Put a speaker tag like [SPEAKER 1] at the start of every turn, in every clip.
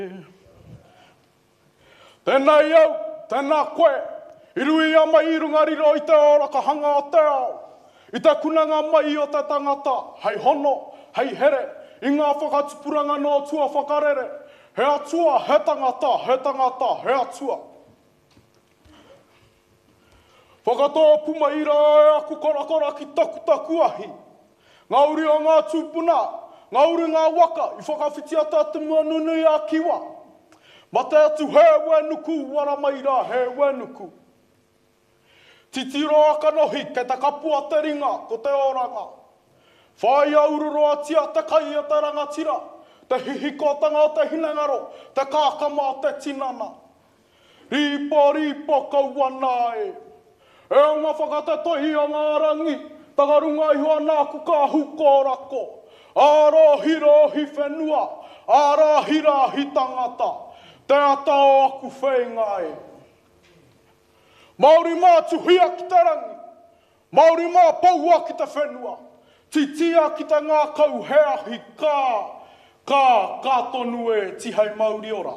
[SPEAKER 1] Tēnei au, tēnā koe, I rui a mai I rungariro I te ora ka hanga o te ao. I te kunanga mai o te tangata, hei hono, hei here, I ngā whakatupuranga no tua whakarere. He atua, he tangata, he atua. Whakatoa puma ira e aku korakora ki taku ahi. Ngauri o ngā tūpuna, ngauri ngā waka, I whakawhiti ata te mua nunui a kiwa. Mate atu he wenuku, wara mai rā, he wenuku. Titiro aka nohi, kei te kapua te ringa, ko te oranga. Whai aururo atia te kai o te rangatira, te hihikotanga o te hinengaro, te kākama o te tinana. Ripo kaua nāe. E o ngā whakate tohi o ngā rangi, tagarunga iho anāku ka hukorako. Arohi whenua, arahi tangata, te atao aku whengai. Māori mā tuhia ki te rangi, Māori mā paua ki te whenua, titia ki te ngā kau heahi kā tonu e tihai Māori ora.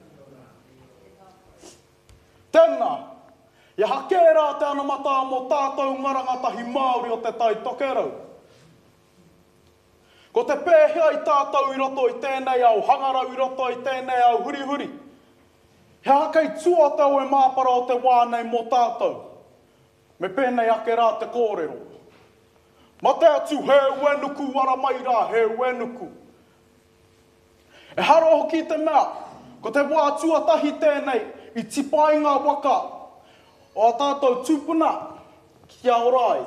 [SPEAKER 1] Tēnā, ia hakera te anamata mo tātou ngarangatahi Māori o te tai tokerau. Ko te pēhea I tātou I roto I tēnei au hangarau I roto I tēnei au huri. He hakei tua tau e māpara o te wānei mō tātou. Me pēnei ake rā te kōrero. Mate atu he uenuku wara mai rā, he uenuku. E haro hoki te mea, ko te wā tuatahi tēnei I tipai ngā waka o tātou tūpuna ki a orai.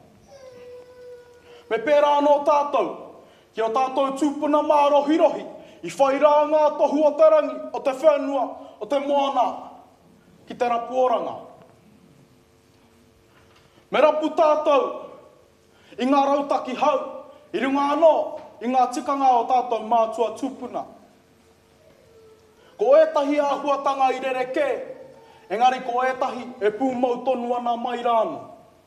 [SPEAKER 1] Me pērā no tātou, ki o tātou tūpuna mā rohi, I whai rā ngā tohu o te rangi, o te whenua, o te moana, ki te rapu oranga. Me rapu tātou, I ngā rautaki hau, I runga anō, I ngā tikanga o tātou mātua tūpuna. Ko etahi āhuatanga I rereke, engari ko etahi e pūmau tonu ana mai rānu.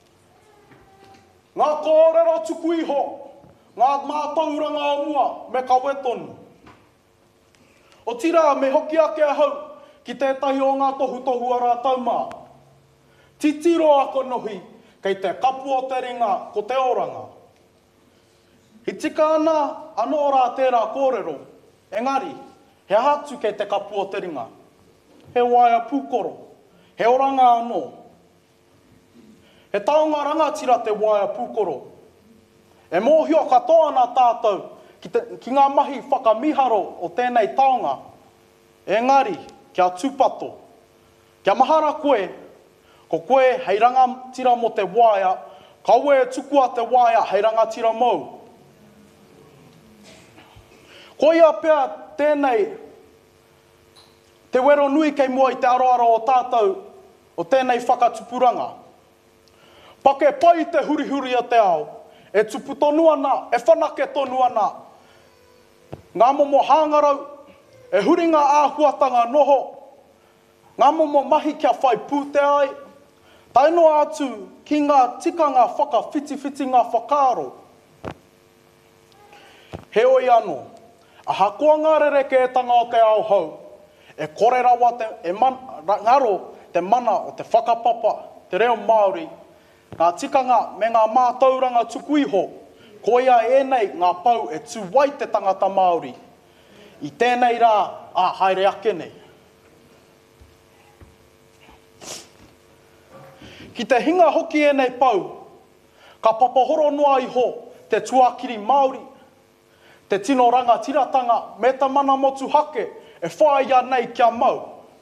[SPEAKER 1] Ngā kōrero tuku iho, ngā mātauranga o mua, me ka wetonu. O tira me hoki ake ahau ki tētahi o ngā tohu ara taumā. Titiro ako nohi kei te kapu o te ringa ko te oranga. Hi tika ana anō rā tērā kōrero, engari, he hatu kei te kapu o te ringa. He waia pūkoro, he oranga anō. He taonga rangatira te waia pūkoro. E mōhio katoa nā tātou, ki ngā mahi whakamiharo o tēnei taonga, engari, kia tūpato, kia mahara koe, ko koe hei rangatira mo te waia, kaue tukua te waia hei rangatira mau. Ko ia pēr tēnei, te wero nui kei mua I te aroaro o tātou o tēnei whakatupuranga. Pake pai te huri o te ao, e tupu tonu ana, e whanake tonu ana, ngā momo hāngarau, e huringa āhuatanga noho, ngā momo mahi kia whai pūte ai, taino atu ki ngā tikanga whakawhiti ngā whakaaro. He oi anō, a hakoa ngā rereke e tanga o te ao hau, e kore rawa ngaro te mana o te whakapapa, te reo Māori, ngā tikanga me ngā mātauranga tuku iho, ko ia enei ngā pau e tūwai te tangata Māori. I tēnei rā, haere ake nei. Ki te hinga hoki enei pau, ka papahoro noa iho te tuakiri Māori, te tino rangatiratanga me te mana motu hake e whaia nei kia mau.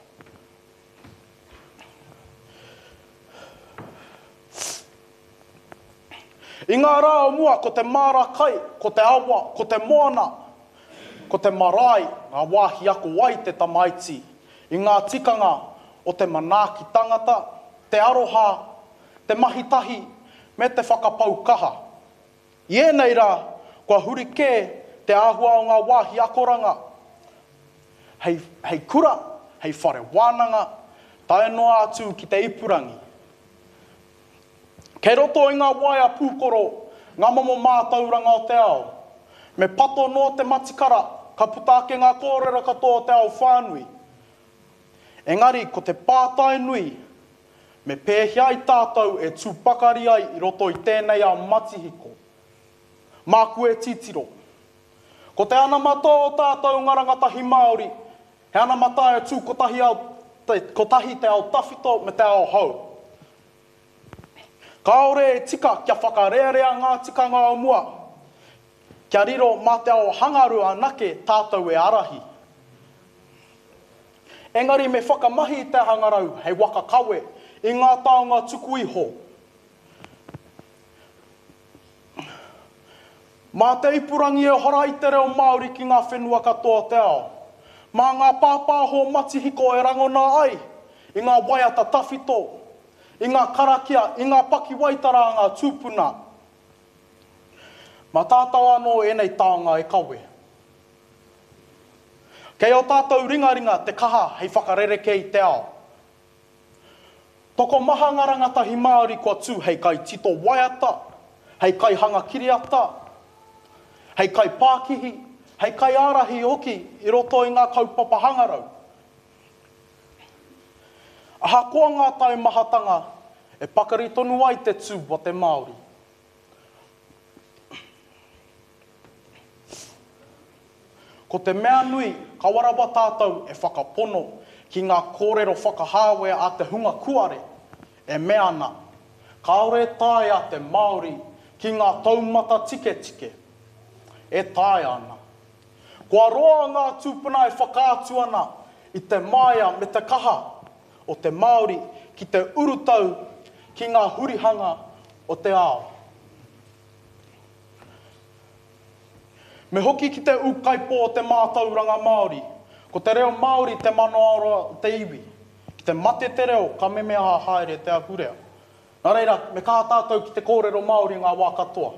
[SPEAKER 1] I ngā rā o mua, ko te marakai, ko te awa, ko te moana, ko te marae, ngā wāhi ako wai te tamaiti, I ngā tikanga o te manaaki tangata, te aroha, te mahitahi, me te whakapau kaha. I enei rā, kua huri kē te āhua o ngā wāhi akoranga, hei kura, hei whare wānanga, tae noa atu ki te ipurangi. Kei roto I ngā waia pūkoro, ngā momo mātauranga o te ao, me pato no te matikara, ka puta ake ngā kōrero katoa te ao whānui. Engari, ko te pātai nui, me pēhia i tātou e tūpakari ai i roto i tēnei a matihiko. Māku e titiro. Ko te ana mata o tātou ngarangatahi Māori, he ana mata e tū kotahi te ao tawhito me te ao hau. Kāore e tika kia whakarearea ngā tikanga o mua. Kia riro mā te ao hangaru anake tātou e arahi. Engari me whakamahi te hangarau hei waka kawe i ngā taonga tuku iho. Mā te ipurangi e hora i te reo Māori ki ngā whenua katoa te ao. Mā ngā pāpāho matihiko e rangona ai i ngā waiata tawhito, i ngā karakia, i ngā pakiwaitara a ngā tūpuna. Mā tātou anō e nei taonga e kawe. Kei o tātou ringaringa te kaha hei whakarereke i te ao. Toko maha ngarangatahi Māori kua tū hei kai tito waiata, hei kai hanga kiriata, hei kai pākihi, hei kai arahi hoki i roto i ngā kaupapa hangarau. Aha koa ngā tai mahatanga e pakari tonu ai te tū wa te Māori. Ko te mea nui, ka warawa tātou e whakapono ki ngā kōrero whakahāwe a te hunga kuare, e mea ana. Kāore tāi a te Māori ki ngā taumata tike tike, e tāi ana. Kua roa ngā tūpuna e whakaatu ana i te maia me te kaha o te Māori ki te urutau ki ngā hurihanga o te ao. Me hoki ki te ukaipo o te mātauranga Māori, ko te reo Māori te manoara te iwi, ki te mate te reo ka memea haere te ahurea. Nā reira, me kaha tātou ki te kōrero Māori ngā wā katoa.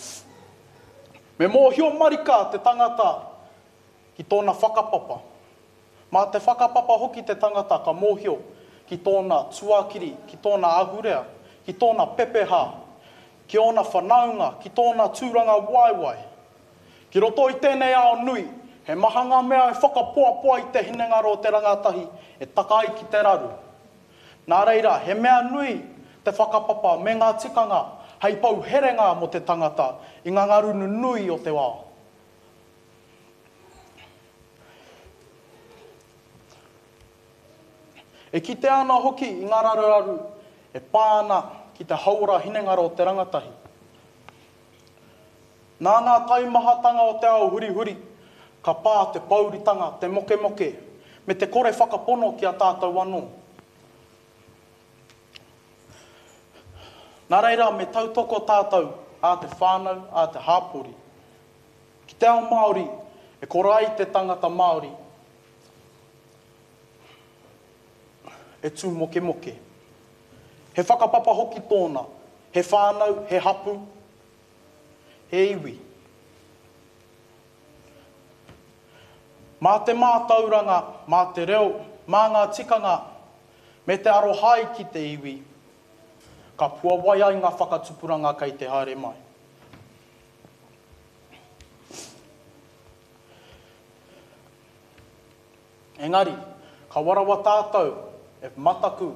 [SPEAKER 1] Me mōhio marika te tangata ki tōna whakapapa. Mā te whakapapa hoki te tangata ka mōhio ki tōna tuakiri, ki tōna ahurea, ki tōna pepeha, ki ona whanaunga, ki tōna tūranga waiwai. Ki roto i tēnei ao nui, he mahanga mea e whakapoapoa i te hinengaro o te rangatahi, e takai ki te raru. Nā reira, he mea nui te whakapapa me ngā tikanga, hei pau herenga mo te tangata, i ngā ngarunu nui o te wā. E ki te ana hoki i ngā raru, e pāna ki te haura hinengaro o te rangatahi. Nā ngā taimahatanga o te ao huri-huri, ka pā te pauritanga, te moke-moke, me te kore whakapono ki a tātou anō. Nā reira, me tautoko tātou a te whānau, a te hāpori. Ki te ao Māori, e korai te tangata Māori, e tū moke-moke. He whakapapa hoki tōna, he whānau, he hapu, he iwi. Mā te mātauranga, mā te reo, mā ngā tikanga, me te arohai ki te iwi, ka pua wai ai ngā whakatupuranga kei te haere mai. Engari, ka warawa tātou e mataku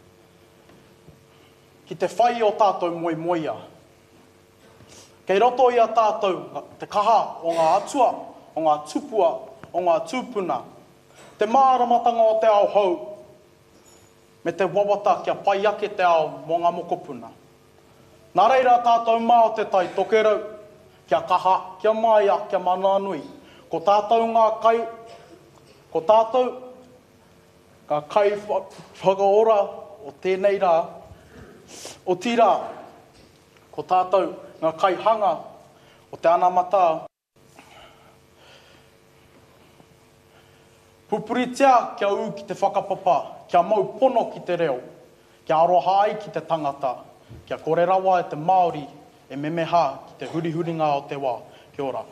[SPEAKER 1] ki te whai o tātou moimoia. Kei roto i a tātou te kaha o ngā atua, o ngā tupua, o ngā tūpuna, te māramatanga o te ao hau, me te wawata kia pai ake te ao mō ngā mokopuna. Nā reira tātou mā o te tai tokerau, kia kaha, kia maia, kia mananui. Ko tātou ngā kai, ko tātou ka kai whakaora o tēnei rā, o tira, ko tātou ngā kai hanga o te anamata. Pupuritia kia u ki te whakapapa, kia mau pono ki te reo, kia aroha ai ki te tangata, kia kore rawa e te Māori, e memeha ki te hurihuringa o te wā. Kia ora.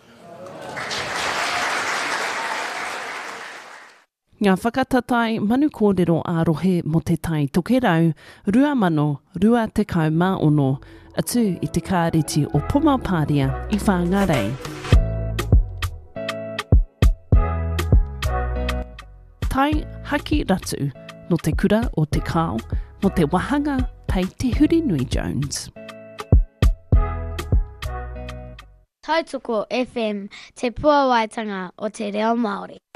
[SPEAKER 2] Ngā whakatatai manu kōrero ārohe mo te tai tokerau, rua mano, rua tekau mā ono, atu i te kāreti o Pomapāria i Whāngarei. tai haki ratu no te kura o te kao, mo te wahanga pei Te Huri Nui Jones.
[SPEAKER 3] Tautoko FM, te puawaitanga o te reo Māori.